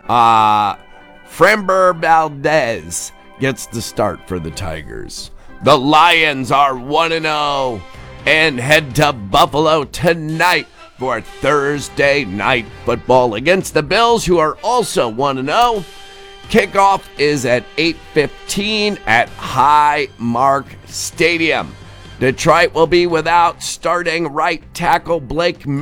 Framber Valdez gets the start for the Tigers. The Lions are 1-0 and head to Buffalo tonight for Thursday night football against the Bills, who are also 1-0. Kickoff is at 8:15 at Highmark Stadium. Detroit will be without starting right tackle Blake